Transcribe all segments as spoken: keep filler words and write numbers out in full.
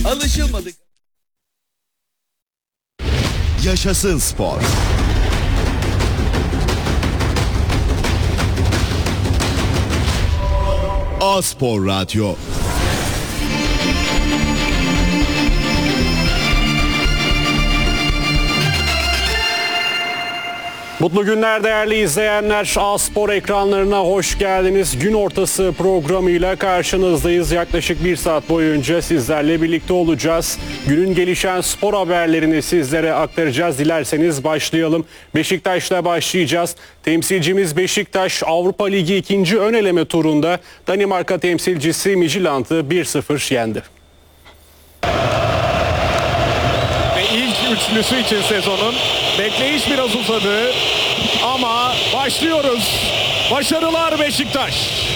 Alışılmadık. Yaşasın spor. A-Spor Radyo. Mutlu günler değerli izleyenler. A-Spor ekranlarına hoş geldiniz. Gün ortası programıyla karşınızdayız. Yaklaşık bir saat boyunca sizlerle birlikte olacağız. Günün gelişen spor haberlerini sizlere aktaracağız. Dilerseniz başlayalım. Beşiktaş'la başlayacağız. Temsilcimiz Beşiktaş Avrupa Ligi ikinci ön eleme turunda Danimarka temsilcisi Midtjylland'ı bir sıfır yendi. Ve ilk üçlüsü için sezonun bekleyiş biraz uzadı ama başlıyoruz. Başarılar Beşiktaş.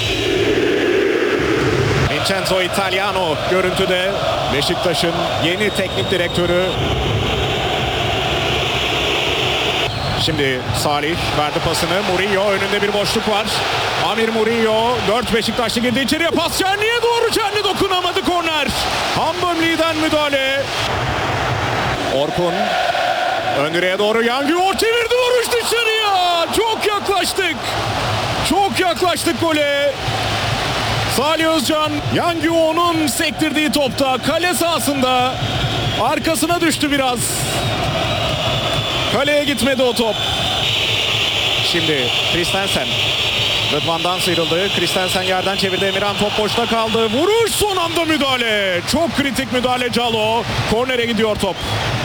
Vincenzo Italiano görüntüde, Beşiktaş'ın yeni teknik direktörü. Şimdi Salih verdi pasını. Murillo önünde bir boşluk var. Amir Murillo, dört Beşiktaşlı girdi içeriye, pas Çerni'ye doğru. Çerni dokunamadı, korner. Hambömli'den müdahale. Orkun ön direğe doğru, Yangior çevirdi, vuruş dışarıya. Çok yaklaştık. Çok yaklaştık gole. Salih Özcan, Yangior'un sektirdiği topta kale sahasında arkasına düştü biraz. Kaleye gitmedi o top. Şimdi Christensen. Rıdvan'dan sıyrıldı. Christensen yerden çevirdi. Emirhan top boşta kaldı. Vuruş, son anda müdahale. Çok kritik müdahale Calo. Kornere gidiyor top.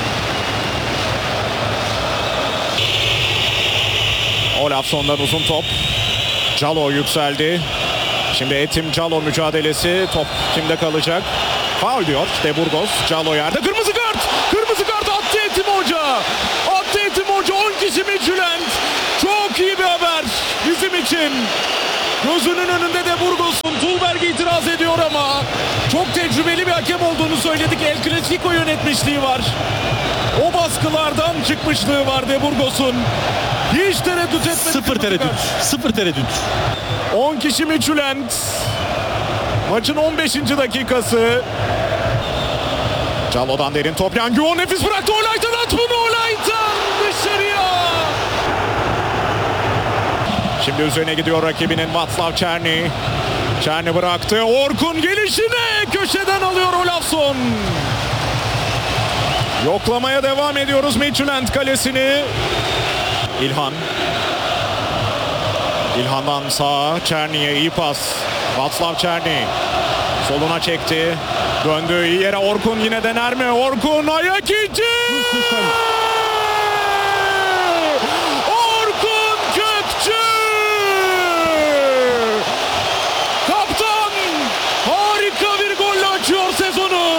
Olafson'dan uzun top. Calo yükseldi. Şimdi Etim Calo mücadelesi. Top kimde kalacak? Faul diyor De Burgos. Calo yerde. Kırmızı kart. Kırmızı kart attı Etim Hoca. Attı Etim Hoca. on kişi Midtjylland. Çok iyi bir haber bizim için. Gözünün önünde De Burgos'un. Tulberg itiraz ediyor ama çok tecrübeli bir hakem olduğunu söyledik. El Clasico yönetmişliği var. O baskılardan çıkmışlığı var De Burgos'un. Hiç tereddüt etmedi. Sıfır tereddüt. Sıfır tereddüt. on kişi Midtjylland. Maçın on beşinci dakikası. Calo'dan derin top. Yangior nefis bıraktı. Olaytan at bunu. Olaytan dışarıya. Şimdi üzerine gidiyor rakibinin Václav Černý. Černý bıraktı. Orkun gelişine köşeden alıyor Olafsson. Yoklamaya devam ediyoruz Midtjylland kalesini. İlhan. İlhan'dan sağa Černy'e iyi pas. Václav Černý soluna çekti. Döndü iyi yere. Orkun yine dener mi? Orkun ayak içi. Orkun Kökçü. Kaptan harika bir golle açıyor sezonu.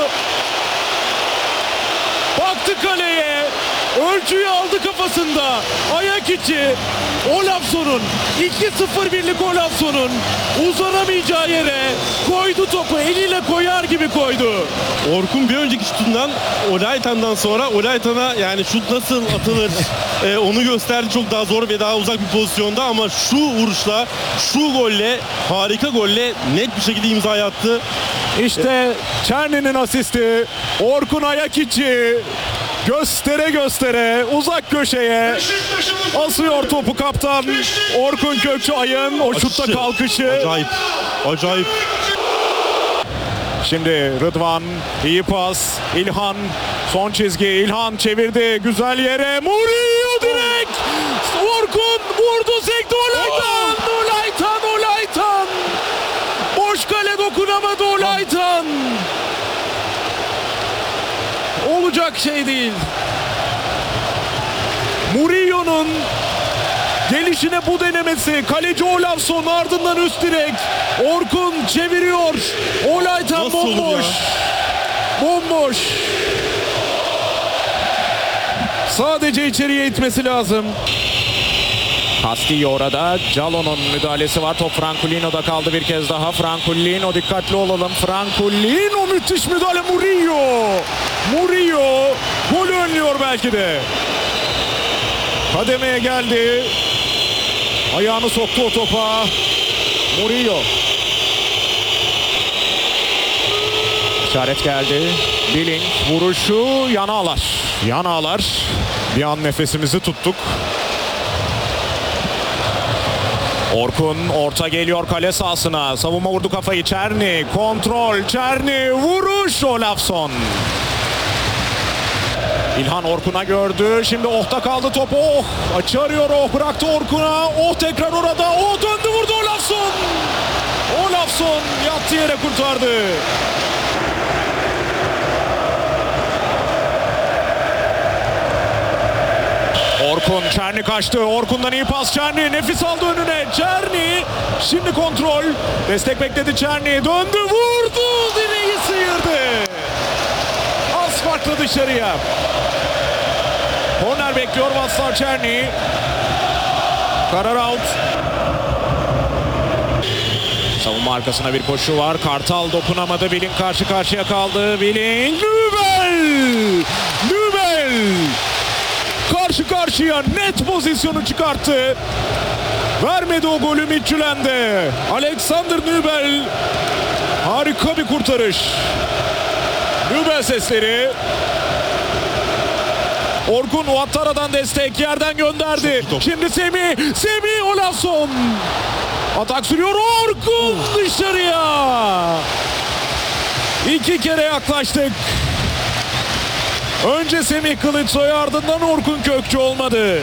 Baktı kaleye. Ölçüyü aldı kafasında. Ayak içi. Olafsson'un iki sıfır birlik Olafsson'un uzanamayacağı yere koydu topu. Eliyle koyar gibi koydu. Orkun bir önceki şutundan Olaytan'dan sonra Olaytan'a yani şut nasıl atılır e, onu gösterdi. Çok daha zor ve daha uzak bir pozisyonda ama şu vuruşla, şu golle, harika golle net bir şekilde imza attı. İşte Černy'nin asisti. Orkun ayak içi. Göstere göstere uzak köşeye asıyor topu kaptan Orkun Kökçü Ay'ın o şutta kalkışı. Acayip. Acayip. Şimdi Rıdvan iyi pas. İlhan son çizgi. İlhan çevirdi güzel yere. Murillo direkt. Orkun vurdu, sekti. Olaytan. Olaytan. Olaytan. Boş kale dokunamadı Olaytan. Olacak şey değil. Murillo'nun gelişine bu denemesi. Kaleci Olafsson ardından üst direk. Orkun çeviriyor. Olaytan Nasıl bomboş. Bomboş. Sadece içeriye itmesi lazım. Castillo orada. Calo'nun müdahalesi var. Top Franculino'da kaldı bir kez daha. Franculino, dikkatli olalım. Franculino müthiş müdahale. Murillo. Murillo golü önlüyor belki de. Kademeye geldi. Ayağını soktu o topa. Murillo. İşaret geldi. Billing vuruşu yana ağlar. Yana ağlar. Bir an nefesimizi tuttuk. Orkun orta geliyor kale sahasına. Savunma vurdu kafayı. Çerni kontrol. Çerni vuruş. Olafsson. İlhan Orkun'a gördü. Şimdi Oh'ta kaldı topu. Oh açı arıyor. Oh bıraktı Orkun'a. Oh tekrar orada. Oh döndü vurdu Olafsson. Olafsson yattı yere kurtardı. Orkun, Çerni kaçtı. Orkun'dan iyi pas Çerni. Nefis aldı önüne. Çerni. Şimdi kontrol. Destek bekledi Çerni. Döndü vurdu. Direği sıyırdı. Az farklı dışarıya. Korner bekliyor Václav Černý. Karar out. Savunma arkasına bir koşu var. Kartal dokunamadı. Billing karşı karşıya kaldı. Billing. Nübel. Nübel. Karşı karşıya net pozisyonu çıkarttı. Vermedi o golü Midtjylland'e. Alexander Nübel. Harika bir kurtarış. Nübel sesleri. Orkun Ouattara'dan destek yerden gönderdi. Şimdi Semih. Semih Olafsson. Atak sürüyor Orkun dışarıya. İki kere yaklaştık. Önce Semih Kılıçsoy ardından Orkun Kökçü olmadı.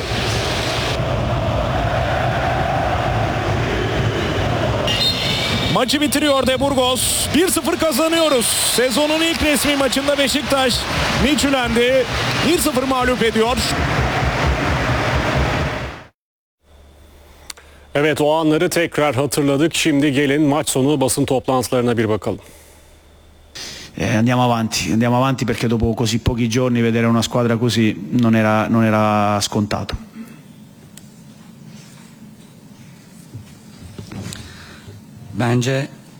Maçı bitiriyor De Burgos. bir sıfır kazanıyoruz. Sezonun ilk resmi maçında Beşiktaş Midtjylland'i bir sıfır mağlup ediyor. Evet, o anları tekrar hatırladık. Şimdi gelin maç sonu basın toplantılarına bir bakalım. Eh, andiamo avanti, andiamo avanti perché dopo così pochi giorni vedere una squadra così non era, non era scontato. Bence